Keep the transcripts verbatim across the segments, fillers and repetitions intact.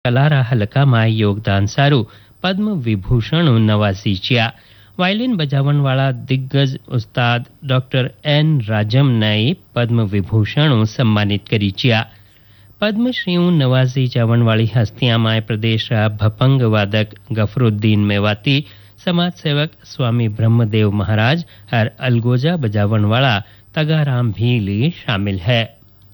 कलारा हलकामां योगदान सारू पद्म विभूषण नवाजी छ्या। वायलिन बजावणवाळा दिग्गज उस्ताद डॉक्टर एन राजमने पद्म विभूषण सम्मानित करी छ्या। पद्मश्री नवाजी जावणवाળી हस्तियां प्रदेश भपंग वादक गफरुद्दीन मेवाती, समाज सेवक स्वामी ब्रह्मदेव महाराज और अलगोजा बजावणवाळा तगाराम भीली शामिल है।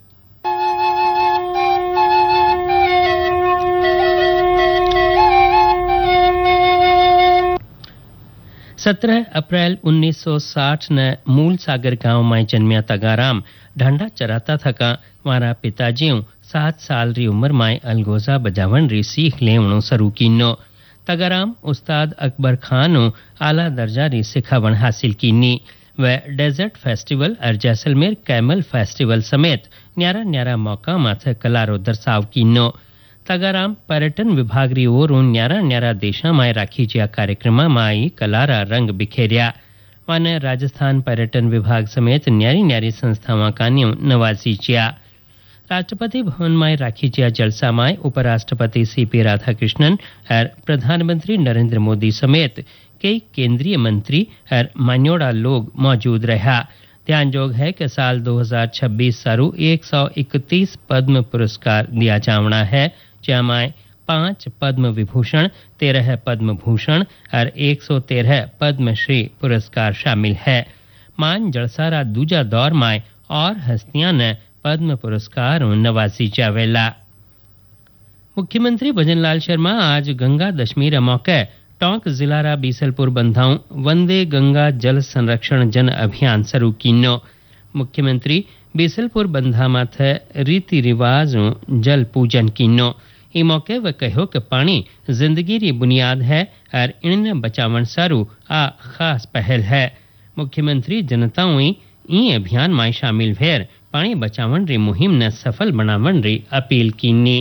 सत्रह अप्रैल उन्नीस सौ साठ न मूल सागर गांव में जन्मिया तगाराम ढांडा चराता थका मारा पिताजी सात साल री उम्र में अलगोजा बजावन री सीख लेवणो शुरू कीनो। तगाराम उस्ताद अकबर खान आला दर्जा री सिखावण हासिल कीनी। वह डेजर्ट फेस्टिवल और जैसलमेर कैमल फेस्टिवल समेत न्यारा न्यारा मौका माथे कलारो दर्शाव कीनो। तगाराम पर्यटन विभाग री ओर न्यारा न्यारा देशा में राखी ज्या कार्यक्रम में कलारा रंग बिखेरिया। माने राजस्थान पर्यटन विभाग समेत न्यारी न्यारी संस्थावां कान्यू नवाजी ज्या। राष्ट्रपति भवन में राखी ज्या जलसा में उपराष्ट्रपति सीपी राधाकृष्णन और प्रधानमंत्री नरेंद्र मोदी समेत कई केंद्रीय मंत्री और मान्योड़ा लोग मौजूद रहा। ध्यानजोग है कि साल दो हज़ार छब्बीस सारू एक सौ इकतीस पद्म पुरस्कार दिया जावना है, जिसमें पांच पद्म विभूषण, तेरह पद्म भूषण और एक सौ तेरह पद्मश्री पुरस्कार शामिल है। मान जलसारा दूजा दौर में और हस्तियां ने पद्म पुरस्कार नवाजी जावेला। मुख्यमंत्री भजनलाल शर्मा आज गंगा दशमी मौके टोंक जिलारा बीसलपुर बंधाऊ वंदे गंगा जल संरक्षण जन अभियान शुरू कीनो। मुख्यमंत्री बीसलपुर बंधा माथे रीति रिवाज जल पूजन कीनो। ई मौके वह कहो कि पानी जिंदगी री बुनियाद है और इनने बचावन सारू आ खास पहल है। मुख्यमंत्री जनताओं ई अभियान में शामिल भेर पानी बचावन री मुहिम ने सफल बनावन री अपील कीनी।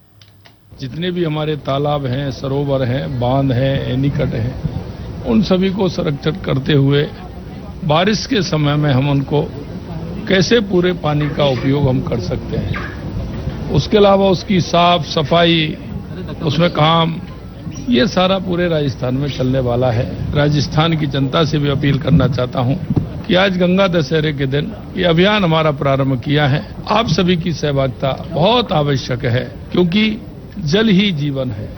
जितने भी हमारे तालाब हैं, सरोवर हैं, बांध हैं, एनीकट हैं, उन सभी को संरक्षण करते हुए बारिश के समय में हम उनको कैसे पूरे पानी का उपयोग हम कर सकते हैं, उसके अलावा उसकी साफ सफाई, उसमें काम, ये सारा पूरे राजस्थान में चलने वाला है। राजस्थान की जनता से भी अपील करना चाहता हूं कि आज गंगा दशहरे के दिन ये अभियान हमारा प्रारंभ किया है। आप सभी की सहभागिता बहुत आवश्यक है, क्योंकि जल ही जीवन है।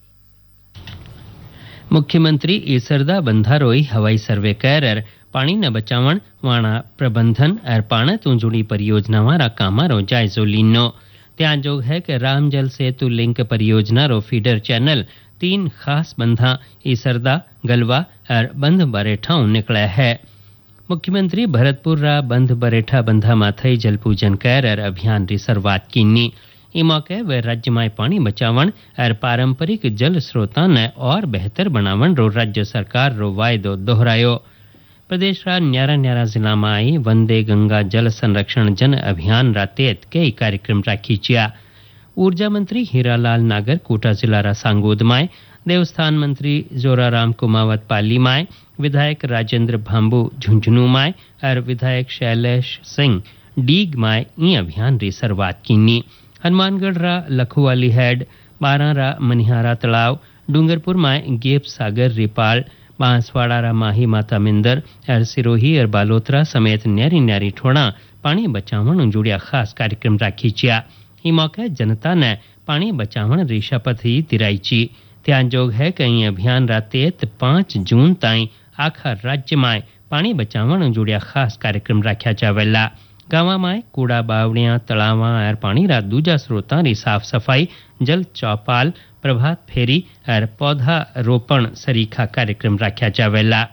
मुख्यमंत्री ईसरदा बंधारोई हवाई सर्वे कर पानी न बचावण वाणा प्रबंधन और पाण तू जुड़ी परियोजना वाला कामारो जायजो लीनो। ध्यानजोग है कि राम जल सेतु लिंक परियोजना रो फीडर चैनल तीन खास बंधा ईसरदा, गलवा और बंध बरेठा निकला है। मुख्यमंत्री भरतपुर रा बंध बरेठा बंधा माथे जल पूजन कर और अभियान री शुरुआत कीनी। ई मौके वे राज्य में पानी बचावन और पारंपरिक जल स्रोतां ने और बेहतर बनावन रो राज्य सरकार रो वायदो दोहरायो। प्रदेश रा न्यारा न्यारा जिला में आई वंदे गंगा जल संरक्षण जन अभियान रा तहत कई कार्यक्रम राखी छिया। ऊर्जा मंत्री हीरालाल नागर कोटा जिला रा सांगोद में, देवस्थान मंत्री जोराराम कुमावत पाली में, विधायक राजेंद्र भांबू झुंझुनू में और विधायक शैलेश सिंह डीग में ई अभियान री शुरुआत कीनी। हनुमानगढ़ रा लखुवाली हेड, बारा रा मनिहारा तालाव, डूंगरपुर में गेप सागर रिपाल, बांसवाड़ा रा माही माता मिंदर और सिरोही और बालोतरा समेत न्यारी न्यारी ठोड़ा पानी बचावन जुड़िया खास कार्यक्रम राखी छिया। ई मौके जनता ने पानी बचावन री शपथ ही दिराई ची। ध्यानजोग है कि ई अभियान रा तहत पांच जून ताई आखा राज्य में पानी बचावन जुड़िया खास कार्यक्रम राख्या जावेला। गांव में कूड़ा बावड़ियां, तलावा और पानी रा दूजा स्रोतां री साफ सफाई, जल चौपाल, प्रभात फेरी और पौधा रोपण सरीखा कार्यक्रम राख्या जावेला।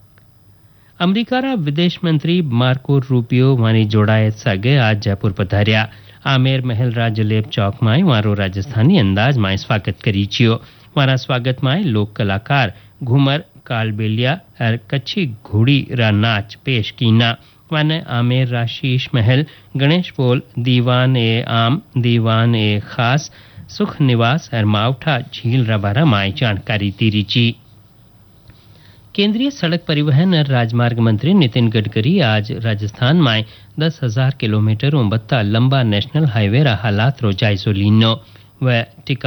अमेरिका रा विदेश मंत्री मार्को रूपियो वानी जोड़ायत सागे आज जयपुर पधार्या। आमेर महल रा जलेब चौक में वारो राजस्थानी अंदाज में स्वागत करी छियो। वारा स्वागत में लोक कलाकार घूमर, कालबेलिया और कच्छी घोड़ी रा नाच पेश कीना। वाने आमेर रा शीश महल, गणेश पोल, दीवान ए आम, दीवान ए खास, सुख निवास और मावठा झील रा बारा में जानकारी दी ची। केंद्रीय सड़क परिवहन और राजमार्ग मंत्री नितिन गडकरी आज राजस्थान में दस हजार किलोमीटर बत्ता लंबा नेशनल हाईवे रा हालात रो जायजो लीनो। वह